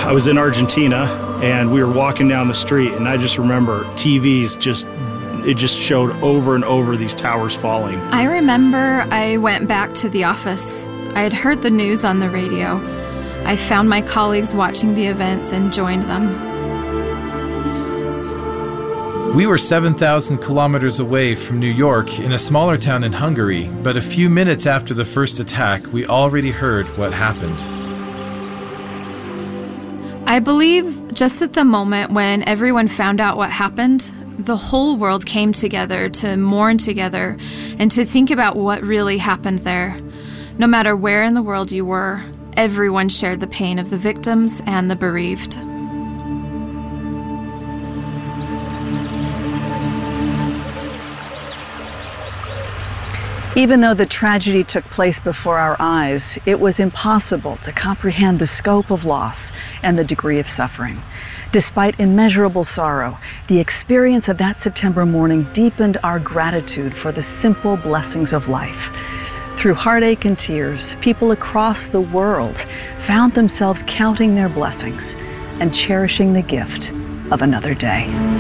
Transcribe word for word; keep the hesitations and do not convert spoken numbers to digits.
I was in Argentina, and we were walking down the street, and I just remember T Vs just, it just showed over and over these towers falling. I remember I went back to the office. I had heard the news on the radio. I found my colleagues watching the events and joined them. We were seven thousand kilometers away from New York in a smaller town in Hungary, but a few minutes after the first attack, we already heard what happened. I believe just at the moment when everyone found out what happened, the whole world came together to mourn together and to think about what really happened there. No matter where in the world you were, everyone shared the pain of the victims and the bereaved. Even though the tragedy took place before our eyes, it was impossible to comprehend the scope of loss and the degree of suffering. Despite immeasurable sorrow, the experience of that September morning deepened our gratitude for the simple blessings of life. Through heartache and tears, people across the world found themselves counting their blessings and cherishing the gift of another day.